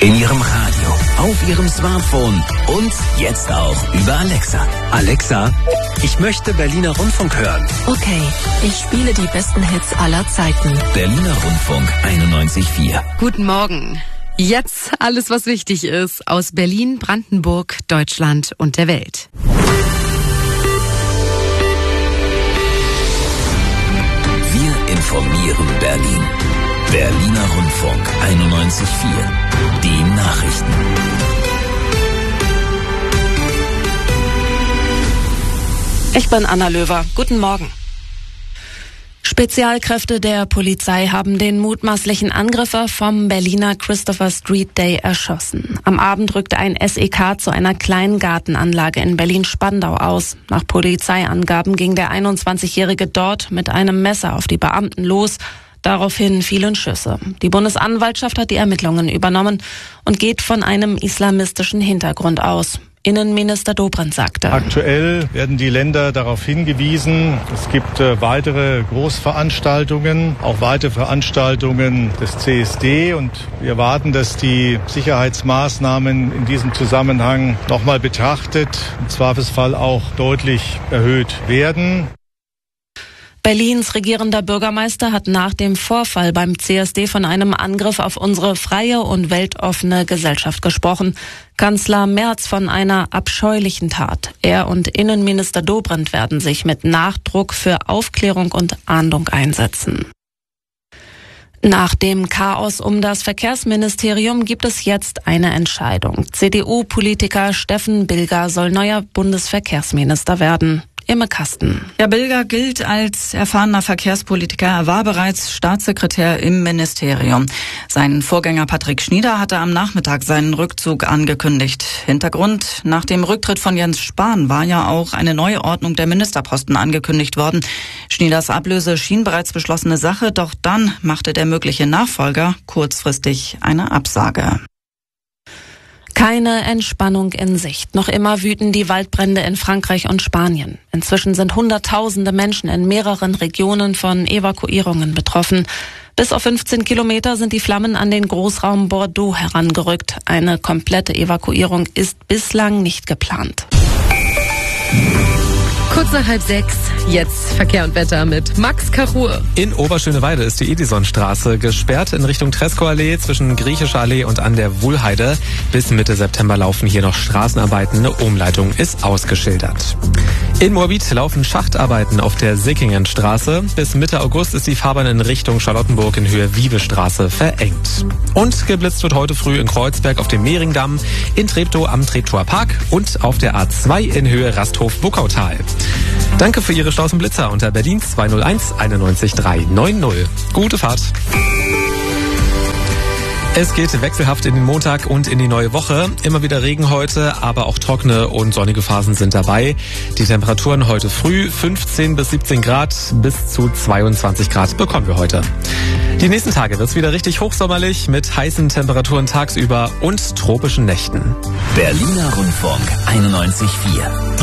In Ihrem Radio, auf Ihrem Smartphone und jetzt auch über Alexa. Alexa, ich möchte Berliner Rundfunk hören. Okay, ich spiele die besten Hits aller Zeiten. Berliner Rundfunk 91,4. Guten Morgen. Jetzt alles, was wichtig ist, aus Berlin, Brandenburg, Deutschland und der Welt. Wir informieren Berlin. Berliner Rundfunk 91,4. Die Nachrichten. Ich bin Anna Löwer. Guten Morgen. Spezialkräfte der Polizei haben den mutmaßlichen Angreifer vom Berliner Christopher Street Day erschossen. Am Abend rückte ein SEK zu einer kleinen Gartenanlage in Berlin-Spandau aus. Nach Polizeiangaben ging der 21-Jährige dort mit einem Messer auf die Beamten los. Daraufhin fielen Schüsse. Die Bundesanwaltschaft hat die Ermittlungen übernommen und geht von einem islamistischen Hintergrund aus. Innenminister Dobrindt sagte: Aktuell werden die Länder darauf hingewiesen, es gibt weitere Großveranstaltungen, auch weitere Veranstaltungen des CSD, und wir erwarten, dass die Sicherheitsmaßnahmen in diesem Zusammenhang nochmal betrachtet, im Zweifelsfall auch deutlich erhöht werden. Berlins regierender Bürgermeister hat nach dem Vorfall beim CSD von einem Angriff auf unsere freie und weltoffene Gesellschaft gesprochen. Kanzler Merz von einer abscheulichen Tat. Er und Innenminister Dobrindt werden sich mit Nachdruck für Aufklärung und Ahndung einsetzen. Nach dem Chaos um das Verkehrsministerium gibt es jetzt eine Entscheidung. CDU-Politiker Steffen Bilger soll neuer Bundesverkehrsminister werden. Imme Kasten. Ja, Bilger gilt als erfahrener Verkehrspolitiker. Er war bereits Staatssekretär im Ministerium. Sein Vorgänger Patrick Schnieder hatte am Nachmittag seinen Rückzug angekündigt. Hintergrund: Nach dem Rücktritt von Jens Spahn war ja auch eine neue Ordnung der Ministerposten angekündigt worden. Schnieders Ablöse schien bereits beschlossene Sache, doch dann machte der mögliche Nachfolger kurzfristig eine Absage. Keine Entspannung in Sicht. Noch immer wüten die Waldbrände in Frankreich und Spanien. Inzwischen sind Hunderttausende Menschen in mehreren Regionen von Evakuierungen betroffen. Bis auf 15 Kilometer sind die Flammen an den Großraum Bordeaux herangerückt. Eine komplette Evakuierung ist bislang nicht geplant. Kurz nach 5:30, jetzt Verkehr und Wetter mit Max Kachur. In Oberschöneweide ist die Edisonstraße gesperrt in Richtung Tresco-Allee zwischen Griechischer Allee und an der Wuhlheide. Bis Mitte September laufen hier noch Straßenarbeiten. Eine Umleitung ist ausgeschildert. In Moabit laufen Schachtarbeiten auf der Sickingenstraße. Bis Mitte August ist die Fahrbahn in Richtung Charlottenburg in Höhe Wiebestraße verengt. Und geblitzt wird heute früh in Kreuzberg auf dem Mehringdamm, in Treptow am Treptower Park und auf der A2 in Höhe Rasthof-Buckautal. Danke für Ihre Staus und Blitzer unter Berlin 201 91 390. Gute Fahrt. Es geht wechselhaft in den Montag und in die neue Woche. Immer wieder Regen heute, aber auch trockene und sonnige Phasen sind dabei. Die Temperaturen heute früh 15 bis 17 Grad, bis zu 22 Grad bekommen wir heute. Die nächsten Tage wird es wieder richtig hochsommerlich mit heißen Temperaturen tagsüber und tropischen Nächten. Berliner Rundfunk 91,4.